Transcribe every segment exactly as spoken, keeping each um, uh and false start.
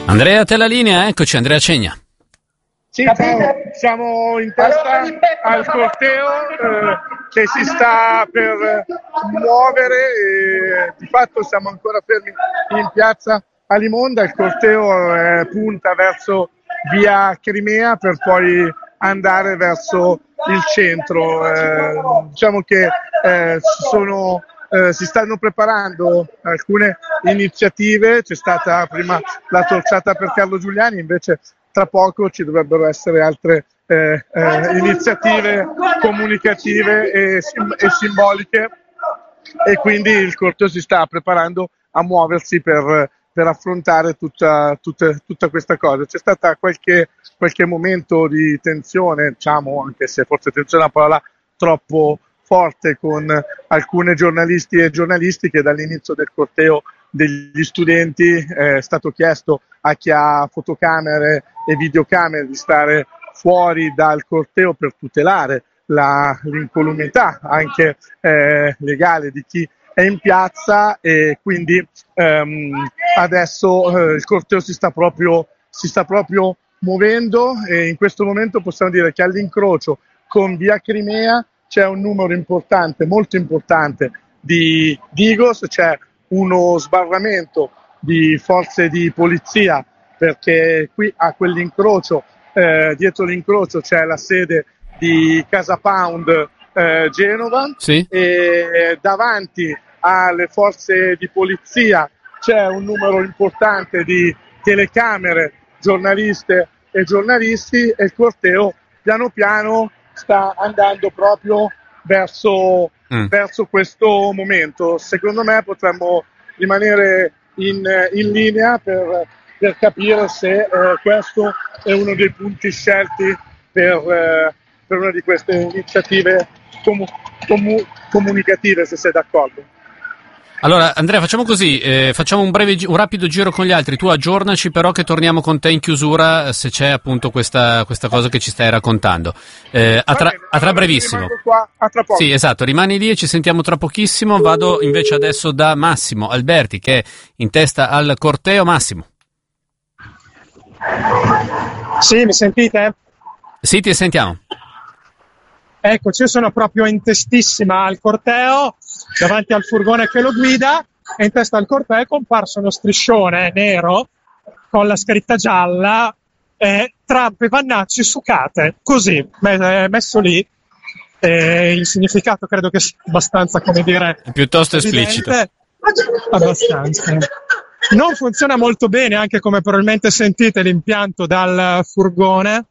Andrea, te la linea, eccoci, Andrea Cegna. Sì, ciao. Siamo in testa al corteo eh, che si sta per muovere e di fatto siamo ancora fermi in piazza Alimonda. Il corteo eh, punta verso via Crimea per poi andare verso il centro. Eh, diciamo che eh, sono, eh, si stanno preparando alcune iniziative, c'è stata prima la torciata per Carlo Giuliani, invece tra poco ci dovrebbero essere altre eh, eh, iniziative comunicative e, sim- e simboliche, e quindi il corteo si sta preparando a muoversi per, per affrontare tutta, tutta, tutta questa cosa. C'è stata qualche, qualche momento di tensione, diciamo, anche se forse tensione è una parola troppo forte, con alcune giornalisti e giornalisti che dall'inizio del corteo degli studenti eh, è stato chiesto a chi ha fotocamere e videocamere di stare fuori dal corteo per tutelare la, l'incolumità anche eh, legale di chi è in piazza, e quindi ehm, adesso eh, il corteo si sta proprio si sta proprio muovendo, e in questo momento possiamo dire che all'incrocio con via Crimea c'è un numero importante, molto importante di Digos, c'è uno sbarramento di forze di polizia, perché qui a quell'incrocio, eh, dietro l'incrocio c'è la sede di Casa Pound eh, Genova, sì. E davanti alle forze di polizia c'è un numero importante di telecamere, giornaliste e giornalisti, e il corteo piano piano sta andando proprio verso Mm. verso questo momento. Secondo me potremmo rimanere in, in linea per, per capire se eh, questo è uno dei punti scelti per, eh, per una di queste iniziative comu- comu- comunicative, se sei d'accordo. Allora Andrea, facciamo così, eh, facciamo un breve, un rapido giro con gli altri, tu aggiornaci però che torniamo con te in chiusura se c'è appunto questa, questa cosa che ci stai raccontando. Eh, a, tra, a tra brevissimo. Qua, a tra poco. Sì, esatto, rimani lì e ci sentiamo tra pochissimo. Vado invece adesso da Massimo Alberti, che è in testa al corteo. Massimo. Sì, mi sentite? Sì, ti sentiamo. Eccoci, io sono proprio in testissima al corteo, davanti al furgone che lo guida, e in testa al corteo è comparso uno striscione nero con la scritta gialla eh, Trump e Vannacci sucate, così, messo lì. Eh, il significato credo che sia abbastanza, come dire, piuttosto esplicito. Abbastanza. Non funziona molto bene, anche come probabilmente sentite, l'impianto dal furgone.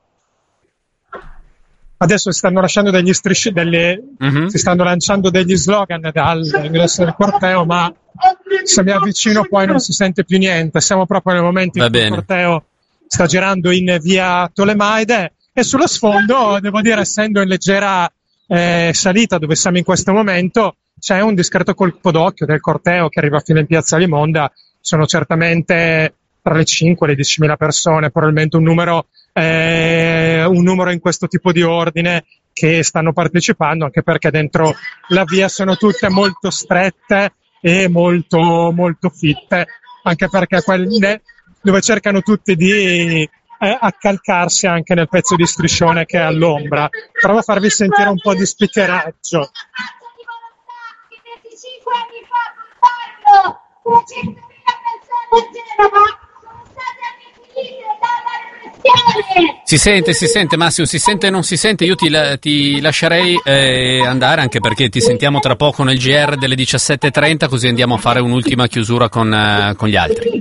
Adesso si stanno lasciando degli strisci, delle, mm-hmm. si stanno lanciando degli slogan dall'ingresso del corteo, ma se mi avvicino poi non si sente più niente. Siamo proprio nel momento in cui il corteo sta girando in via Tolemaide, e sullo sfondo, devo dire, essendo in leggera eh, salita dove siamo in questo momento, c'è un discreto colpo d'occhio del corteo che arriva fino in piazza Alimonda. Sono certamente tra le cinque e le diecimila persone, probabilmente un numero eh, un numero in questo tipo di ordine, che stanno partecipando, anche perché dentro la via sono tutte molto strette e molto molto fitte, anche perché quelle dove cercano tutti di eh, accalcarsi anche nel pezzo di striscione che è all'ombra. Provo a farvi sentire un po' di spicheraggio. venticinque anni fa portarono trecentomila persone a Genova, sono state annichilite dalla repressione. Si sente, si sente Massimo, si sente e non si sente. Io ti, la, ti lascerei eh, andare, anche perché ti sentiamo tra poco nel G R delle diciassette e trenta, così andiamo a fare un'ultima chiusura con, eh, con gli altri.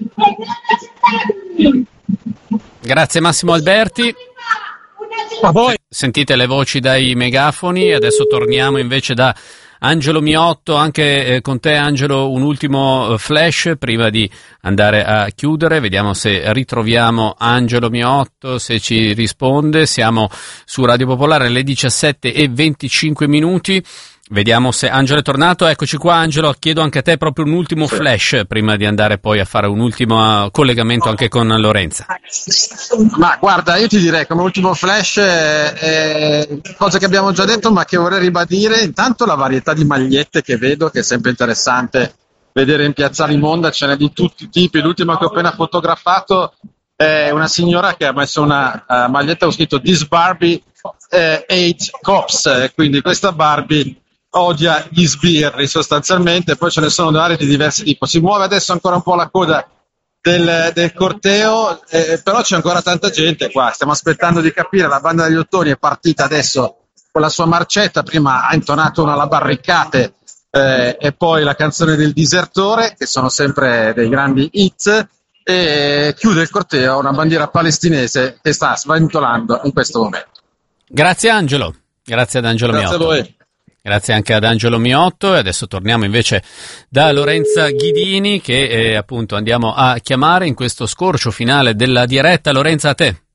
Grazie Massimo Alberti. A voi. Sentite le voci dai megafoni. Adesso torniamo invece da Angelo Miotto. Anche eh, con te, Angelo, un ultimo flash prima di andare a chiudere. Vediamo se ritroviamo Angelo Miotto, se ci risponde. Siamo su Radio Popolare alle diciassette e venticinque minuti. Vediamo se Angelo è tornato. Eccoci qua, Angelo, chiedo anche a te proprio un ultimo flash prima di andare poi a fare un ultimo collegamento anche con Lorenza. Ma guarda, io ti direi come ultimo flash eh, cose che abbiamo già detto, ma che vorrei ribadire. Intanto la varietà di magliette che vedo, che è sempre interessante vedere in Piazzale Monda, ce n'è di tutti i tipi. L'ultima che ho appena fotografato è una signora che ha messo una uh, maglietta con scritto This Barbie uh, hate cops, quindi questa Barbie odia gli sbirri sostanzialmente. Poi ce ne sono vari di diversi tipi. Si muove adesso ancora un po' la coda del, del corteo, eh, però c'è ancora tanta gente qua, stiamo aspettando di capire. La banda degli ottoni è partita adesso con la sua marcetta, prima ha intonato una La Barricate eh, e poi la canzone del disertore, che sono sempre dei grandi hit, e chiude il corteo una bandiera palestinese che sta sventolando in questo momento. Grazie Angelo, grazie ad Angelo Grazie Miotto. a voi. Grazie anche ad Angelo Miotto, e adesso torniamo invece da Lorenza Ghidini, che eh, appunto andiamo a chiamare in questo scorcio finale della diretta. Lorenza, a te.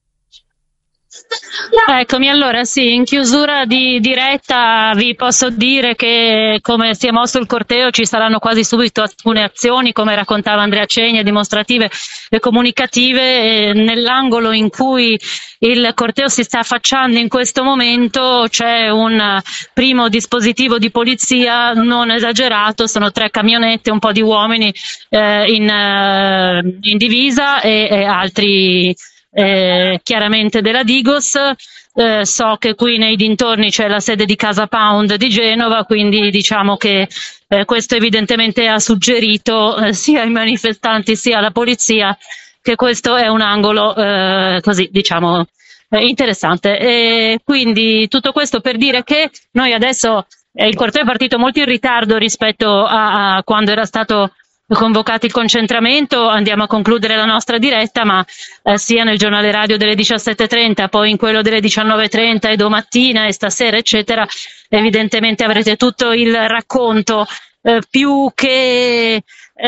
Eccomi, allora sì, in chiusura di diretta vi posso dire che come si è mosso il corteo ci saranno quasi subito alcune azioni, come raccontava Andrea Cegna, dimostrative e comunicative. E nell'angolo in cui il corteo si sta affacciando in questo momento c'è un primo dispositivo di polizia non esagerato, sono tre camionette, un po' di uomini eh, in, eh, in divisa e, e altri Eh, chiaramente della Digos. Eh, so che qui nei dintorni c'è la sede di Casa Pound di Genova, quindi diciamo che eh, questo evidentemente ha suggerito eh, sia ai manifestanti sia alla polizia che questo è un angolo eh, così diciamo eh, interessante. E quindi tutto questo per dire che noi adesso eh, il corteo è partito molto in ritardo rispetto a, a quando era stato convocati il concentramento. Andiamo a concludere la nostra diretta, ma eh, sia nel giornale radio delle diciassette e trenta, poi in quello delle diciannove e trenta e domattina e stasera eccetera, evidentemente avrete tutto il racconto eh, più che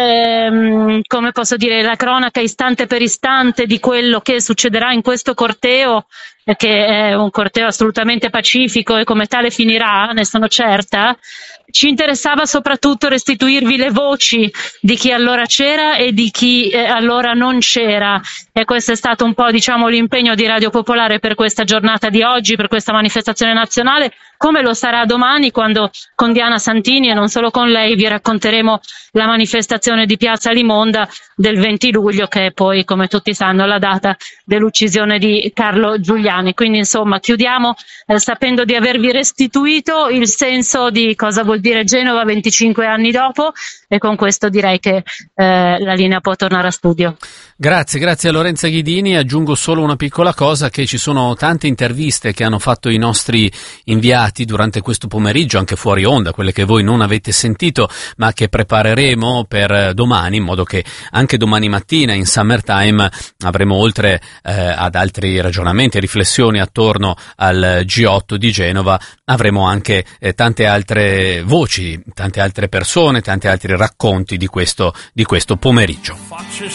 ehm, come posso dire, la cronaca istante per istante di quello che succederà in questo corteo, eh, che è un corteo assolutamente pacifico e come tale finirà, ne sono certa. Ci interessava soprattutto restituirvi le voci di chi allora c'era e di chi eh, allora non c'era, e questo è stato un po' diciamo l'impegno di Radio Popolare per questa giornata di oggi, per questa manifestazione nazionale, come lo sarà domani quando con Diana Santini e non solo con lei vi racconteremo la manifestazione di Piazza Limonda del venti luglio, che è poi, come tutti sanno, la data dell'uccisione di Carlo Giuliani. Quindi insomma chiudiamo eh, sapendo di avervi restituito il senso di cosa vuol dire Genova venticinque anni dopo, e con questo direi che eh, la linea può tornare a studio. Grazie, grazie a Lorenza Ghidini. Aggiungo solo una piccola cosa, che ci sono tante interviste che hanno fatto i nostri inviati durante questo pomeriggio, anche fuori onda, quelle che voi non avete sentito, ma che prepareremo per domani, in modo che anche domani mattina in Summertime avremo, oltre eh, ad altri ragionamenti e riflessioni attorno al G otto di Genova, avremo anche eh, tante altre voci, tante altre persone, tanti altri racconti di questo, di questo pomeriggio.